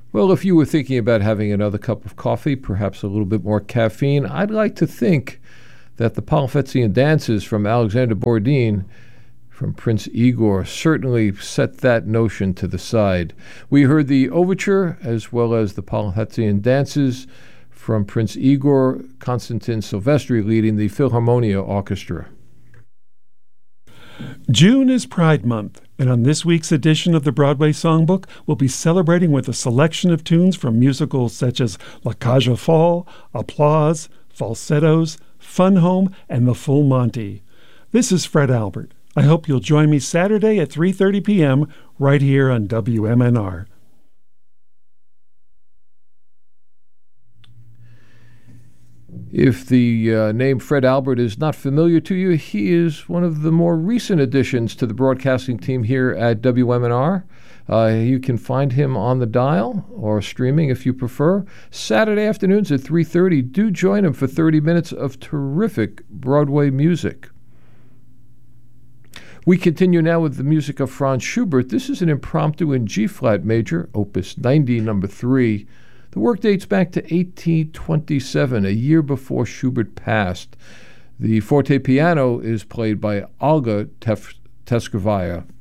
Well, if you were thinking about having another cup of coffee, perhaps a little bit more caffeine, I'd like to think that the Palfetzian dances from Alexander Borodin from Prince Igor certainly set that notion to the side. We heard the overture as well as the Palfetzian dances from Prince Igor, Konstantin Silvestri leading the Philharmonia Orchestra. June is Pride Month, and on this week's edition of the Broadway Songbook, we'll be celebrating with a selection of tunes from musicals such as La Cage aux Folles, Applause, Falsettos, Fun Home, and The Full Monty. This is Fred Albert. I hope you'll join me Saturday at 3:30 p.m. right here on WMNR. If the name Fred Albert is not familiar to you, he is one of the more recent additions to the broadcasting team here at WMNR. You can find him on the dial or streaming if you prefer. Saturday afternoons at 3:30. Do join him for 30 minutes of terrific Broadway music. We continue now with the music of Franz Schubert. This is an impromptu in G-flat major, Opus 90, number 3. The work dates back to 1827, a year before Schubert passed. The forte piano is played by Olga Teskrovaya.